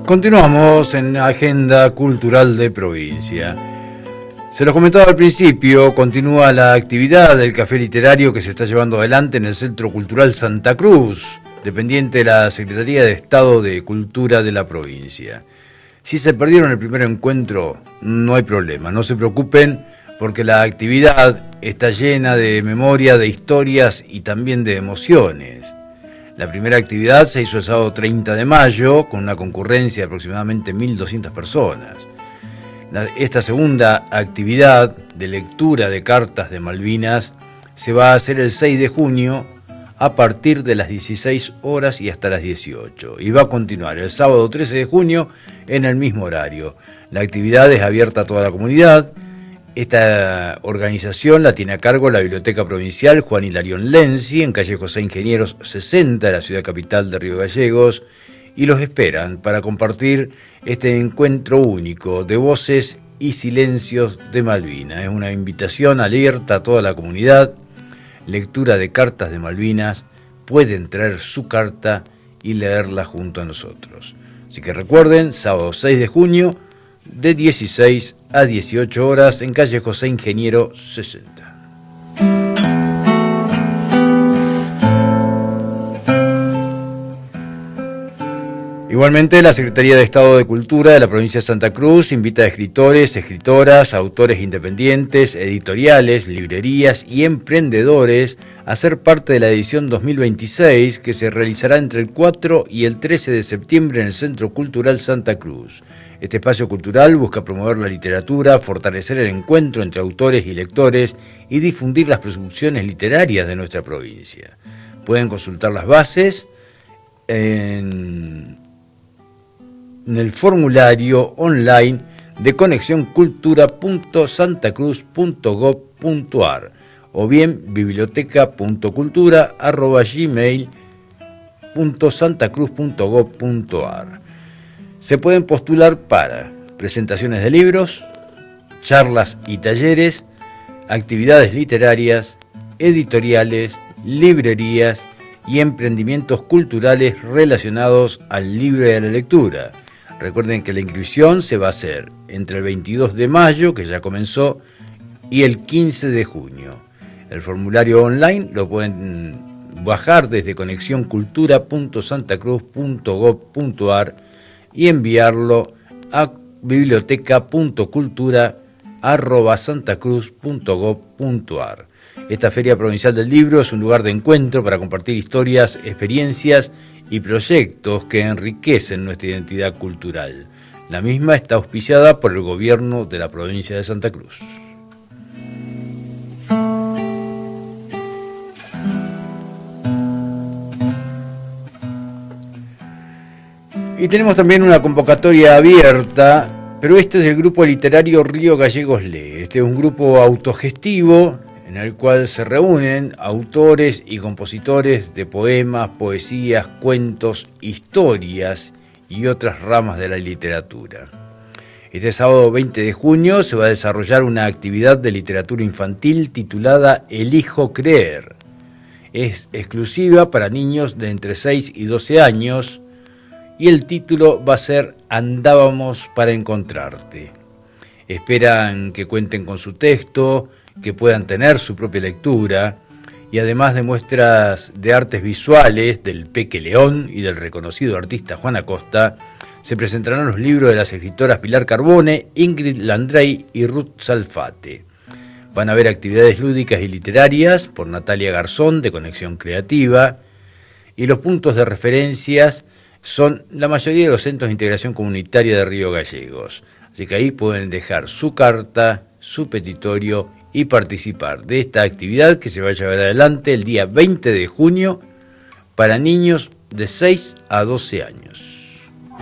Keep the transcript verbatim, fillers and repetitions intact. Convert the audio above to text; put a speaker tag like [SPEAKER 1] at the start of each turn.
[SPEAKER 1] Continuamos en Agenda Cultural de Provincia. Se los comentaba al principio, continúa la actividad del café literario que se está llevando adelante en el Centro Cultural Santa Cruz, dependiente de la Secretaría de Estado de Cultura de la provincia. Si se perdieron el primer encuentro, no hay problema, no se preocupen, porque la actividad está llena de memoria, de historias y también de emociones. La primera actividad se hizo el sábado treinta de mayo, con una concurrencia de aproximadamente mil doscientas personas. Esta segunda actividad de lectura de cartas de Malvinas se va a hacer el seis de junio a partir de las dieciséis horas y hasta las dieciocho. Y va a continuar el sábado trece de junio en el mismo horario. La actividad es abierta a toda la comunidad. Esta organización la tiene a cargo la Biblioteca Provincial Juan Hilarión Lenzi, en calle José Ingenieros sesenta, de la ciudad capital de Río Gallegos, y los esperan para compartir este encuentro único de voces y silencios de Malvinas. Es una invitación abierta a toda la comunidad, lectura de cartas de Malvinas, pueden traer su carta y leerla junto a nosotros. Así que recuerden, sábado seis de junio, de dieciséis a dieciocho horas, en calle José Ingeniero sesenta. Igualmente, la Secretaría de Estado de Cultura de la provincia de Santa Cruz invita a escritores, escritoras, autores independientes, editoriales, librerías y emprendedores a ser parte de la edición dos mil veintiséis, que se realizará entre el cuatro y el trece de septiembre en el Centro Cultural Santa Cruz. Este espacio cultural busca promover la literatura, fortalecer el encuentro entre autores y lectores y difundir las producciones literarias de nuestra provincia. Pueden consultar las bases en... en el formulario online de conexión cultura punto santa cruz punto gob punto ar o bien biblioteca punto cultura arroba gmail punto santa cruz punto gob punto ar. Se pueden postular para presentaciones de libros, charlas y talleres, actividades literarias, editoriales, librerías y emprendimientos culturales relacionados al libro y a la lectura. Recuerden que la inscripción se va a hacer entre el veintidós de mayo, que ya comenzó, y el quince de junio. El formulario online lo pueden bajar desde conexión cultura punto santa cruz punto gob punto ar y enviarlo a biblioteca punto cultura arroba santa cruz punto gob punto ar. Esta Feria Provincial del Libro es un lugar de encuentro para compartir historias, experiencias y proyectos que enriquecen nuestra identidad cultural. La misma está auspiciada por el gobierno de la provincia de Santa Cruz. Y tenemos también una convocatoria abierta, pero este es del grupo literario Río Gallegos Lee. Este es un grupo autogestivo en el cual se reúnen autores y compositores de poemas, poesías, cuentos, historias y otras ramas de la literatura. Este sábado veinte de junio se va a desarrollar una actividad de literatura infantil titulada Elijo Creer. Es exclusiva para niños de entre seis y doce años y el título va a ser Andábamos para encontrarte. Esperan que cuenten con su texto, que puedan tener su propia lectura, y además de muestras de artes visuales del Peque León y del reconocido artista Juan Acosta, se presentarán los libros de las escritoras Pilar Carbone, Ingrid Landrey y Ruth Salfate. Van a haber actividades lúdicas y literarias por Natalia Garzón de Conexión Creativa, y los puntos de referencias son la mayoría de los centros de integración comunitaria de Río Gallegos. Así que ahí pueden dejar su carta, su petitorio y participar de esta actividad que se va a llevar adelante el día veinte de junio para niños de seis a doce años.